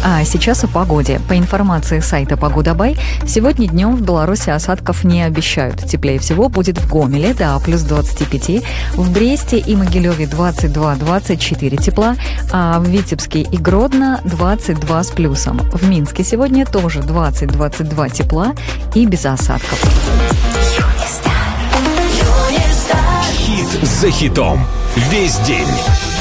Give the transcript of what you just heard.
А сейчас о погоде. По информации сайта «Погода.бай», сегодня днем в Беларуси осадков не обещают. Теплее всего будет в Гомеле до плюс 25, в Бресте и Могилеве 22-24 тепла, а в Витебске и Гродно 22 с плюсом. В Минске сегодня тоже 20-22 тепла и без осадков. Хит за хитом. Весь день.